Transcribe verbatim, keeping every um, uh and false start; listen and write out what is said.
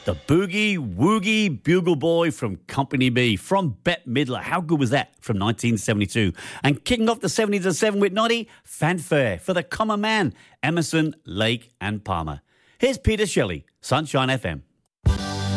The Boogie Woogie Bugle Boy from Company B, from Bette Midler. How good was that? From nineteen seventy-two. And kicking off the seventies and seven with Noddy, Fanfare for the Common Man, Emerson, Lake and Palmer. Here's Peter Shelley, Sunshine F M.